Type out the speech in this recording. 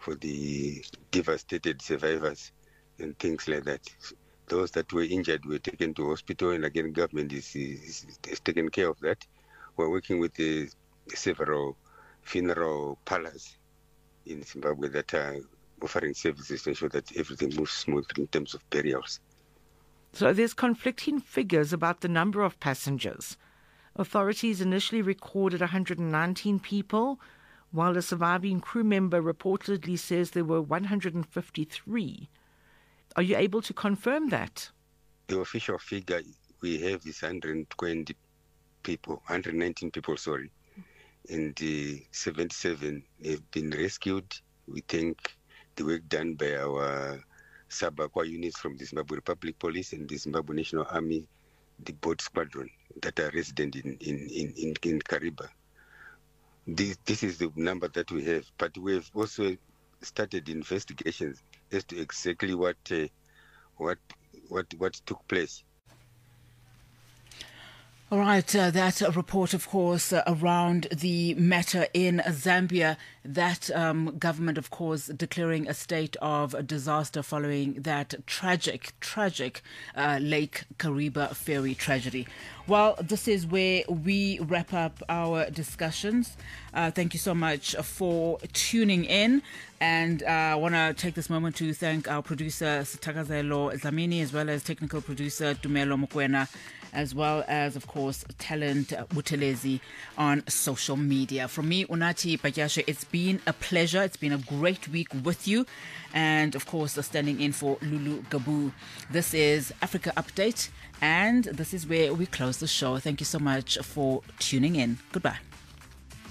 for the devastated survivors and things like that. Those that were injured were taken to hospital, and again, government is taken care of that. We're working with several funeral parlors in Zimbabwe that are offering services to ensure that everything moves smoothly in terms of burials. So there's conflicting figures about the number of passengers. Authorities initially recorded 119 people, while a surviving crew member reportedly says there were 153. Are you able to confirm that? The official figure we have is 120 people, 119 people, sorry. And 77 have been rescued. We thank the work done by our Sabakwa units from the Zimbabwe Republic Police and the Zimbabwe National Army, the boat squadron that are resident in Kariba. This is the number that we have, but we have also started investigations as to exactly what took place. All right, that report, of course, around the matter in Zambia, that government, of course, declaring a state of disaster following that tragic Lake Kariba ferry tragedy. Well, this is where we wrap up our discussions. Thank you so much for tuning in. And I want to take this moment to thank our producer, Sitakazelo Zamini, as well as technical producer, Dumelo Mokwena, as well as, of course, talent Butelezi on social media. From me, Unati Bajashe, it's been a pleasure. It's been a great week with you. And, of course, standing in for Lulu Gabu. This is Africa Update, and this is where we close the show. Thank you so much for tuning in. Goodbye.